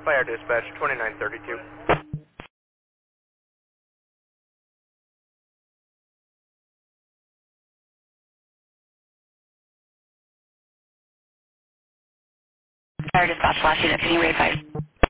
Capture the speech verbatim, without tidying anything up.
Fire dispatch twenty-nine thirty-two. Fire dispatch, last unit, can you rate five?